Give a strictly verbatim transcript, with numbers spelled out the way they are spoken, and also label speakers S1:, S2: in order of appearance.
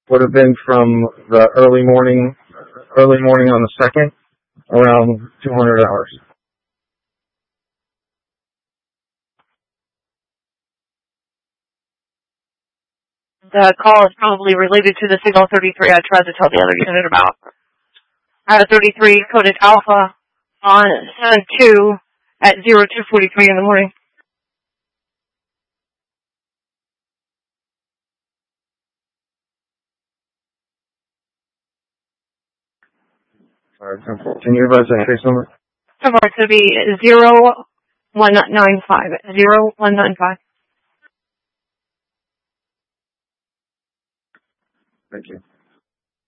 S1: would have been from the early morning, early morning on the second, around two hundred hours.
S2: The call is probably related to the signal thirty-three I tried to tell the other unit about. I had a thirty-three coded alpha on seven two at zero two forty-three in the morning.
S1: Sorry, can you advise that case number?
S2: Tomorrow it's going to be zero one nine five. zero one nine five.
S1: Thank you.